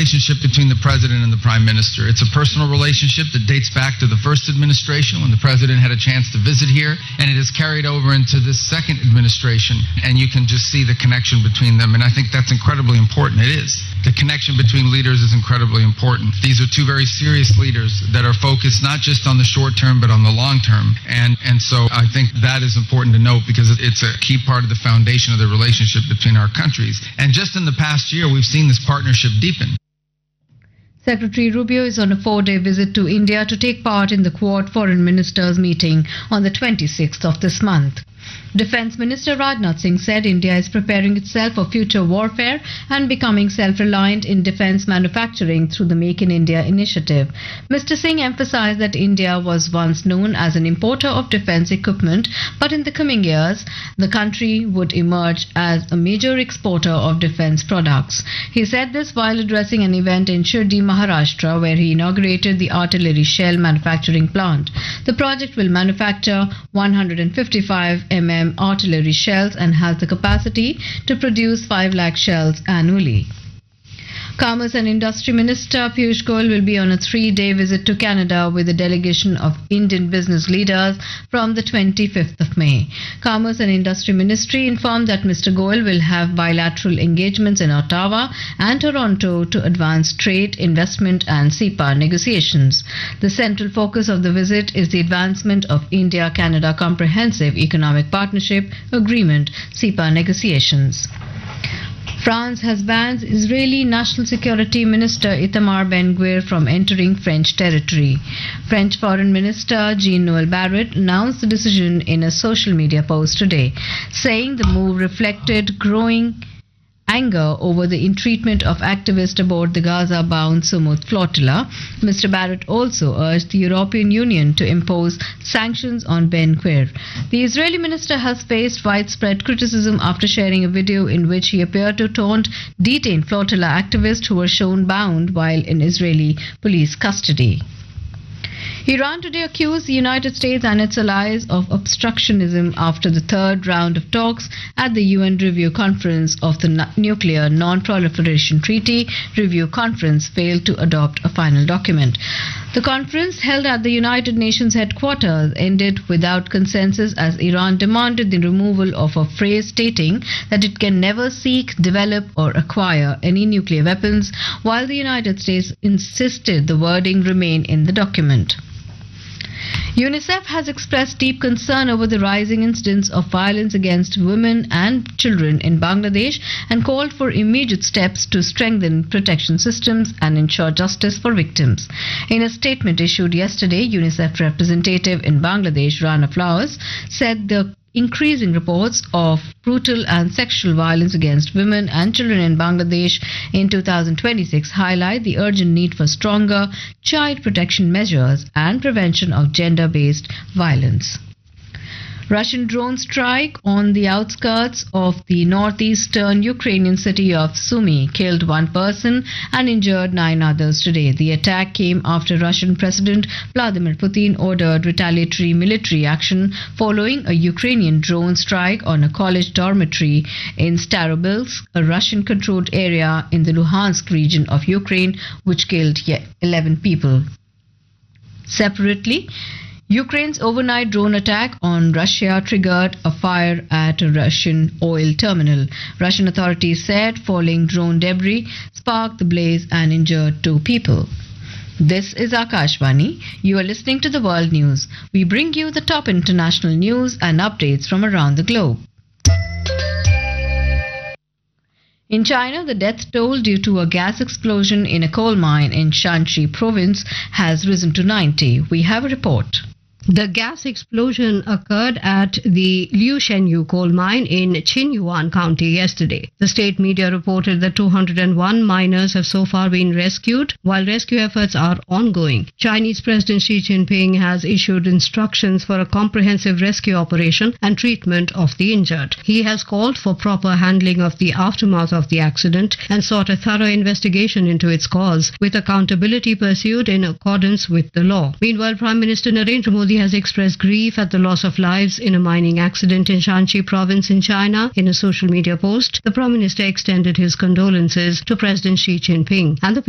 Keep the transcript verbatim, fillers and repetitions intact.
relationship between the president and the prime minister. It's a personal relationship that dates back to the first administration when the president had a chance to visit here, and it has carried over into this second administration, and you can just see the connection between them, and I think that's incredibly important. It is. The connection between leaders is incredibly important. These are two very serious leaders that are focused not just on the short term, but on the long term, and, and so I think that is important to note because it's a key part of the foundation of the relationship between our countries. And just in the past year, we've seen this partnership deepen. Secretary Rubio is on a four-day visit to India to take part in the Quad Foreign Ministers meeting on the twenty-sixth of this month. Defence Minister Rajnath Singh said India is preparing itself for future warfare and becoming self-reliant in defence manufacturing through the Make in India initiative. Mister Singh emphasised that India was once known as an importer of defence equipment, but in the coming years, the country would emerge as a major exporter of defence products. He said this while addressing an event in Shirdi, Maharashtra, where he inaugurated the artillery shell manufacturing plant. The project will manufacture one hundred fifty-five millimeter artillery shells and has the capacity to produce five lakh shells annually. Commerce and Industry Minister Piyush Goyal will be on a three-day visit to Canada with a delegation of Indian business leaders from the twenty-fifth of May. Commerce and Industry Ministry informed that Mister Goyal will have bilateral engagements in Ottawa and Toronto to advance trade, investment and C E P A negotiations. The central focus of the visit is the advancement of India-Canada Comprehensive Economic Partnership Agreement C E P A negotiations. France has banned Israeli National Security Minister Itamar Ben-Gvir from entering French territory. French Foreign Minister Jean-Noël Barrot announced the decision in a social media post today, saying the move reflected growing anger over the ill-treatment of activists aboard the Gaza-bound Sumut flotilla. Mister Barrot also urged the European Union to impose sanctions on Ben-Gvir. The Israeli minister has faced widespread criticism after sharing a video in which he appeared to taunt detained flotilla activists who were shown bound while in Israeli police custody. Iran today accused the United States and its allies of obstructionism after the third round of talks at the U N Review Conference of the Nuclear Non-Proliferation Treaty Review Conference failed to adopt a final document. The conference, held at the United Nations headquarters, ended without consensus as Iran demanded the removal of a phrase stating that it can never seek, develop or acquire any nuclear weapons, while the United States insisted the wording remain in the document. UNICEF has expressed deep concern over the rising incidence of violence against women and children in Bangladesh and called for immediate steps to strengthen protection systems and ensure justice for victims. In a statement issued yesterday, UNICEF representative in Bangladesh, Rana Flowers, said the increasing reports of brutal and sexual violence against women and children in Bangladesh in two thousand twenty-six highlight the urgent need for stronger child protection measures and prevention of gender-based violence. Russian drone strike on the outskirts of the northeastern Ukrainian city of Sumy killed one person and injured nine others today. The attack came after Russian President Vladimir Putin ordered retaliatory military action following a Ukrainian drone strike on a college dormitory in Starobilsk, a Russian-controlled area in the Luhansk region of Ukraine, which killed eleven people. Separately, Ukraine's overnight drone attack on Russia triggered a fire at a Russian oil terminal. Russian authorities said falling drone debris sparked the blaze and injured two people. This is Akashvani. You are listening to the World News. We bring you the top international news and updates from around the globe. In China, the death toll due to a gas explosion in a coal mine in Shanxi province has risen to ninety. We have a report. The gas explosion occurred at the Liu Shenyu coal mine in Qinyuan County yesterday. The state media reported that two hundred one miners have so far been rescued, while rescue efforts are ongoing. Chinese President Xi Jinping has issued instructions for a comprehensive rescue operation and treatment of the injured. He has called for proper handling of the aftermath of the accident and sought a thorough investigation into its cause, with accountability pursued in accordance with the law. Meanwhile, Prime Minister Narendra Modi has expressed grief at the loss of lives in a mining accident in Shanxi province in China. In a social media post, the Prime Minister extended his condolences to President Xi Jinping and the